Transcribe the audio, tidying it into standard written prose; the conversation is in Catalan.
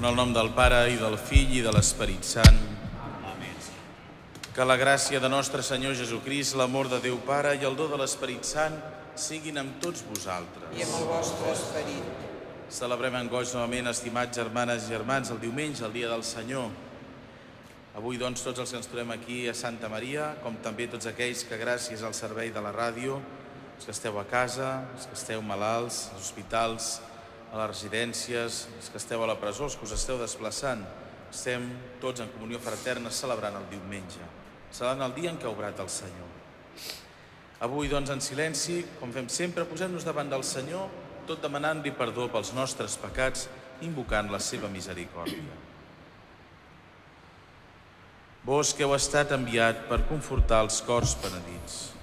En el nom del Pare, i del Fill, i de l'Esperit Sant. Amén. Que la gràcia de nostre Senyor Jesucrist, l'amor de Déu Pare i el do de l'Esperit Sant siguin amb tots vosaltres. I amb el vostre esperit. Celebrem en goig novament, estimats germanes i germans, el diumenge, el dia del Senyor. Avui, doncs, tots els que ens trobem aquí a Santa Maria, com també tots aquells que gràcies al servei de la ràdio, els que esteu a casa, els que esteu malalts, als hospitals, a les residències, els que esteu a la presó, els que us esteu desplaçant, estem tots en comunió fraterna celebrant el diumenge, celebrant el dia en què ha obrat el Senyor. Avui, doncs, en silenci, com fem sempre, posem-nos davant del Senyor, tot demanant-li perdó pels nostres pecats, invocant la seva misericòrdia. Vós que heu estat enviat per confortar els cors penedits,